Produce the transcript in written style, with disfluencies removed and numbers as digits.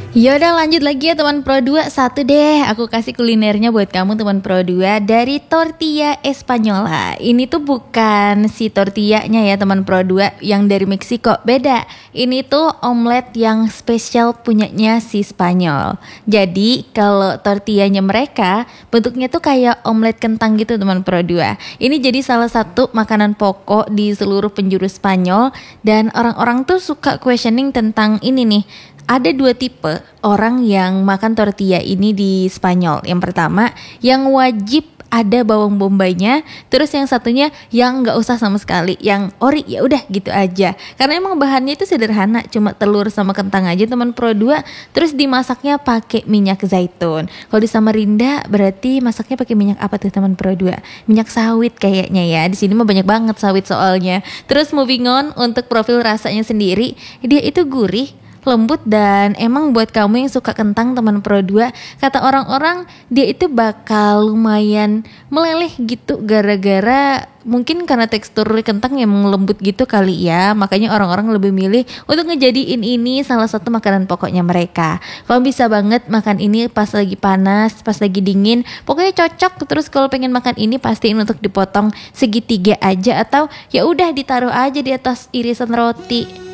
Yaudah lanjut lagi ya teman Pro 2. Satu deh, aku kasih kulinernya buat kamu teman Pro 2 dari Tortilla Española. Ini tuh bukan si tortillanya ya teman Pro 2 yang dari Meksiko, beda. Ini tuh omelet yang spesial punyanya si Spanyol. Jadi kalau tortillanya mereka bentuknya tuh kayak omelet kentang gitu teman Pro 2. Ini jadi salah satu makanan pokok di seluruh penjuru Spanyol. Dan orang-orang tuh suka questioning tentang ini nih. Ada dua tipe orang yang makan tortilla ini di Spanyol. Yang pertama, yang wajib ada bawang bombaynya, terus yang satunya yang nggak usah sama sekali, yang ori ya udah gitu aja. Karena emang bahannya itu sederhana, cuma telur sama kentang aja teman Pro 2, terus dimasaknya pakai minyak zaitun. Kalau di Samarinda berarti masaknya pakai minyak apa tuh teman Pro 2? Minyak sawit kayaknya ya. Di sini mah banyak banget sawit soalnya. Terus moving on untuk profil rasanya sendiri, dia itu gurih, lembut, dan emang buat kamu yang suka kentang teman Pro 2, kata orang-orang dia itu bakal lumayan meleleh gitu gara-gara mungkin karena tekstur kentang yang lembut gitu kali ya. Makanya orang-orang lebih milih untuk ngejadiin ini salah satu makanan pokoknya mereka. Kamu bisa banget makan ini pas lagi panas, pas lagi dingin, pokoknya cocok. Terus kalau pengen makan ini pastiin untuk dipotong segitiga aja atau ya udah ditaruh aja di atas irisan roti.